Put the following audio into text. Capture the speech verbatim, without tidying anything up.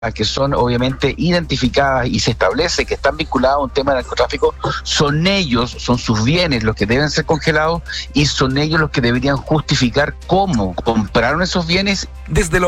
que son obviamente identificadas y se establece que están vinculadas a un tema de narcotráfico, son ellos, son sus bienes los que deben ser congelados y son ellos los que deberían justificar cómo compraron esos bienes. Desde lo